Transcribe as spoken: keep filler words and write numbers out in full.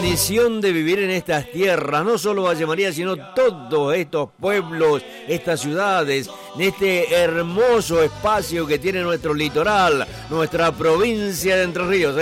bendición de vivir en estas tierras, no solo Valle María, sino todos estos pueblos, estas ciudades, en este hermoso espacio que tiene nuestro litoral, nuestra provincia de Entre Ríos.